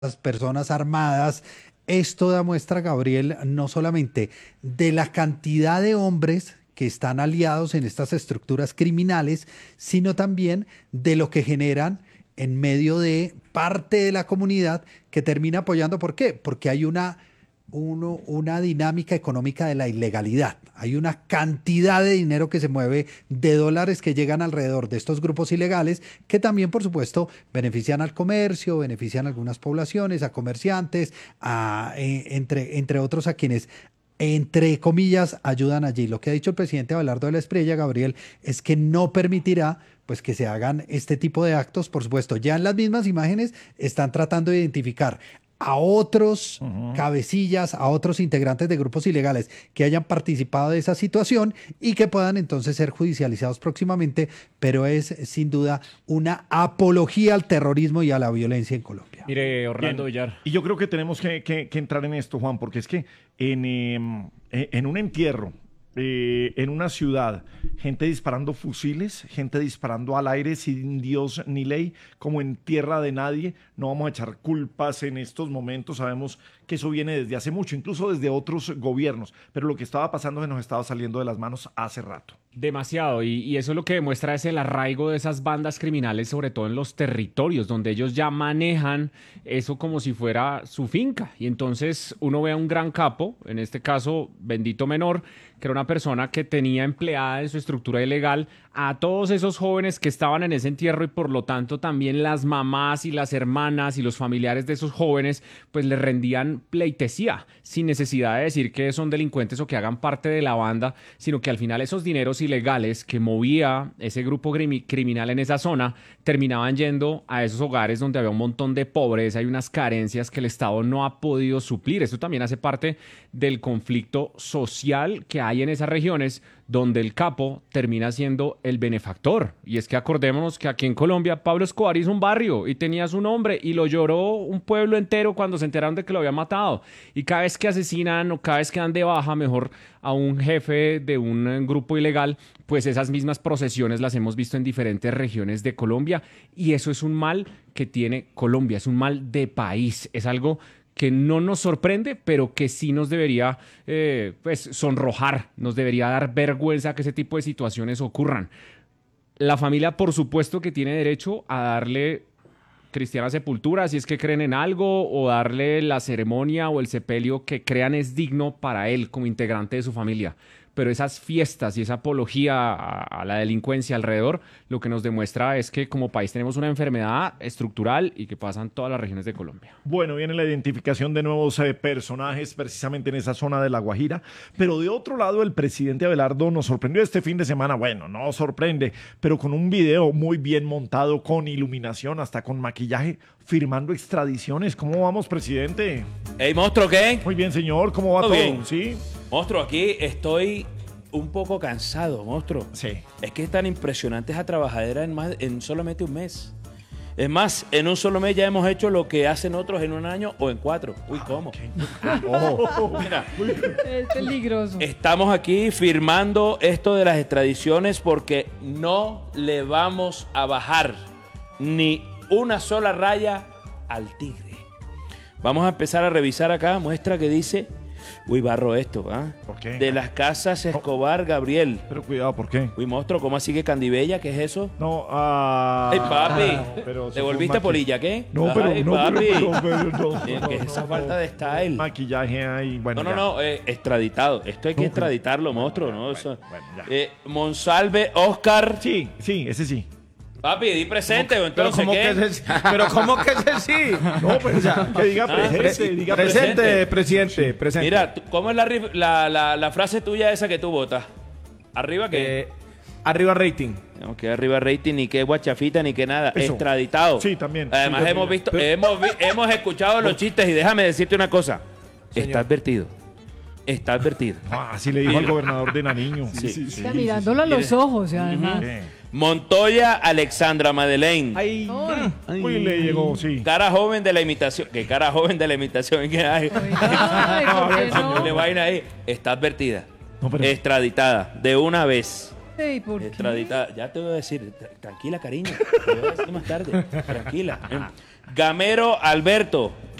las personas armadas. Esto da muestra, Gabriel, no solamente de la cantidad de hombres que están aliados en estas estructuras criminales, sino también de lo que generan en medio de parte de la comunidad que termina apoyando. ¿Por qué? Porque hay una dinámica económica de la ilegalidad. Hay una cantidad de dinero que se mueve, de dólares que llegan alrededor de estos grupos ilegales, que también, por supuesto, benefician al comercio, benefician a algunas poblaciones, a comerciantes, entre otros a quienes, entre comillas, ayudan allí. Lo que ha dicho el presidente Abelardo de la Espriella, Gabriel, es que no permitirá pues que se hagan este tipo de actos. Por supuesto, ya en las mismas imágenes están tratando de identificar a otros cabecillas, a otros integrantes de grupos ilegales que hayan participado de esa situación y que puedan entonces ser judicializados próximamente, pero es sin duda una apología al terrorismo y a la violencia en Colombia. Mire, Orlando Villar. Y yo creo que tenemos que entrar en esto, Juan, porque es que en un entierro, en una ciudad, gente disparando fusiles, gente disparando al aire sin Dios ni ley, como en tierra de nadie. No vamos a echar culpas en estos momentos, sabemos que eso viene desde hace mucho, incluso desde otros gobiernos, pero lo que estaba pasando se nos estaba saliendo de las manos hace rato. Demasiado, y eso lo que demuestra es el arraigo de esas bandas criminales, sobre todo en los territorios, donde ellos ya manejan eso como si fuera su finca. Y entonces uno ve a un gran capo, en este caso Bendito Menor, que era una persona que tenía empleada en su estructura ilegal a todos esos jóvenes que estaban en ese entierro, y por lo tanto también las mamás y las hermanas y los familiares de esos jóvenes pues les rendían pleitesía, sin necesidad de decir que son delincuentes o que hagan parte de la banda, sino que al final esos dineros ilegales que movía ese grupo criminal en esa zona terminaban yendo a esos hogares donde había un montón de pobreza y unas carencias que el Estado no ha podido suplir. Eso también hace parte del conflicto social que hay en esas regiones, donde el capo termina siendo el benefactor. Y es que acordémonos que aquí en Colombia Pablo Escobar hizo un barrio y tenía su nombre y lo lloró un pueblo entero cuando se enteraron de que lo había matado. Y cada vez que asesinan o cada vez que dan de baja mejor a un jefe de un grupo ilegal, pues esas mismas procesiones las hemos visto en diferentes regiones de Colombia, y eso es un mal que tiene Colombia, es un mal de país, es algo que no nos sorprende, pero que sí nos debería pues sonrojar, nos debería dar vergüenza que ese tipo de situaciones ocurran. La familia, por supuesto, que tiene derecho a darle cristiana sepultura si es que creen en algo, o darle la ceremonia o el sepelio que crean es digno para él como integrante de su familia. Pero esas fiestas y esa apología a la delincuencia alrededor, lo que nos demuestra es que como país tenemos una enfermedad estructural y que pasa en todas las regiones de Colombia. Bueno, viene la identificación de nuevos personajes precisamente en esa zona de La Guajira, pero de otro lado el presidente Abelardo nos sorprendió este fin de semana. Bueno, no sorprende, pero con un video muy bien montado, con iluminación, hasta con maquillaje, firmando extradiciones. ¿Cómo vamos, presidente? Hey, monstruo, ¿qué? Muy bien, señor. ¿Cómo va Todo todo? bien. ¿Sí? Monstruo, aquí estoy un poco cansado, monstruo. Sí. Es que es tan impresionante esa trabajadera en solamente un mes. Es más, en un solo mes ya hemos hecho lo que hacen otros en un año o en 4. Uy, ¿cómo? Mira, Es peligroso. estamos aquí firmando esto de las extradiciones porque no le vamos a bajar ni una sola raya al tigre. Vamos a empezar a revisar acá, muestra que dice... Uy, barro esto, ¿ah? ¿Por qué? De las casas Escobar, Gabriel. Pero cuidado, ¿por qué? Uy, monstruo, ¿cómo así que Candibella? ¿Qué es eso? No, ¡Ay, papi! pero ¿Te volviste polilla, qué? No, pero Ay, no, papi. no, ¿Qué es esa falta de style? maquillaje ahí, bueno. No, extraditado. Esto hay que extraditarlo, monstruo, ¿no? Eso- ya. Monsalve, Oscar. Sí, ese sí. Papi, di presente, o Pero entonces, ¿cómo ¿qué? que es Pero ¿cómo que es el sí? No, pero que diga presente, diga presente. Presente, presidente, presente. Mira, ¿cómo es la frase tuya esa que tú votas? ¿Arriba qué? Arriba rating. No, que arriba rating, ni que guachafita, ni que nada. Eso. Extraditado. Sí, también. Además Sí, hemos también. visto, hemos escuchado los chistes, y déjame decirte una cosa. Señor. Está advertido. Está advertido. Así le dijo al gobernador de Nariño. Sí. Está mirándolo a los ojos, además. Montoya Alexandra Madeleine. Ay, Uy, le llegó, sí. Cara joven de la imitación. ¿Qué cara joven de la imitación? ¿Qué hay? Ay, ¿por qué no? Le vaina ahí. Está advertida. No, pero- Extraditada. De una vez. Ey, ¿por qué? Extraditada. Ya te voy a decir. Tranquila, cariño. Te voy a decir más tarde. Tranquila. Gamero Alberto.